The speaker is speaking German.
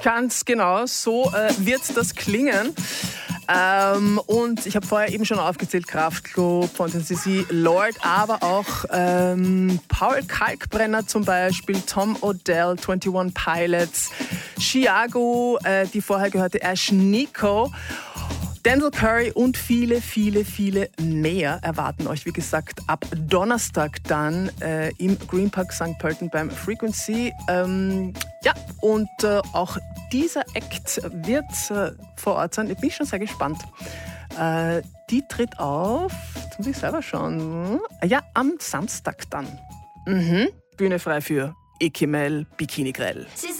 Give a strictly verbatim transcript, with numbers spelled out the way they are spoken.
Ganz genau, so äh, wird das klingen. Ähm, und ich habe vorher eben schon aufgezählt, Kraftklub, Fountain C C, Lord, aber auch ähm, Paul Kalkbrenner zum Beispiel, Tom Odell, einundzwanzig Pilots, Chiago, äh, die vorher gehörte Ash Nico, Denzel Curry und viele, viele, viele mehr erwarten euch, wie gesagt, ab Donnerstag dann äh, im Green Park Sankt Pölten beim Frequency. Ähm, ja, und äh, auch dieser Act wird äh, vor Ort sein. Ich bin schon sehr gespannt. Äh, die tritt auf, jetzt muss ich selber schauen, ja, am Samstag dann. Mhm. Bühne frei für Ekimel Bikini Grell.